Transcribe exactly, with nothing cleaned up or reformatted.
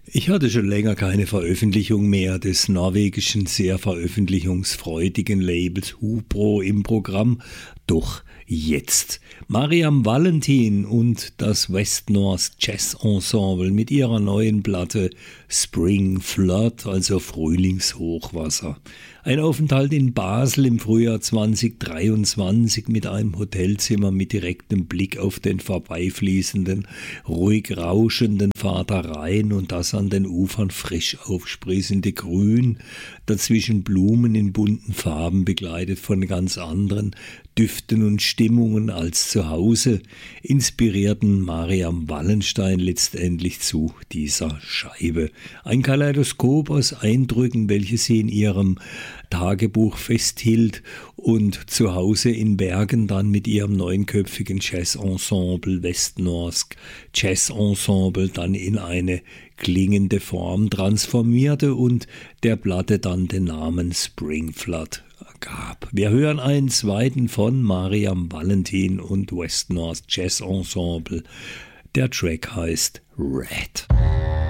Ich hatte schon länger keine Veröffentlichung mehr des norwegischen, sehr veröffentlichungsfreudigen Labels Hupro im Programm, doch jetzt. Mariam Valentin und das West North Jazz Ensemble mit ihrer neuen Platte Spring Flood, also Frühlingshochwasser. Ein Aufenthalt in Basel im Frühjahr zwanzig dreiundzwanzig mit einem Hotelzimmer mit direktem Blick auf den vorbeifließenden, ruhig rauschenden Vater Rhein und das an den Ufern frisch aufsprießende Grün, dazwischen Blumen in bunten Farben begleitet von ganz anderen Düften und Stimmungen als zu Hause, inspirierten Mariam Wallenstein letztendlich zu dieser Scheibe. Ein Kaleidoskop aus Eindrücken, welche sie in ihrem Tagebuch festhielt und zu Hause in Bergen dann mit ihrem neunköpfigen Jazz-Ensemble West North Jazz-Ensemble dann in eine klingende Form transformierte und der Platte dann den Namen Spring Flood gab. Wir hören einen zweiten von Mariam Valentin und West North Jazz Ensemble. Der Track heißt Red.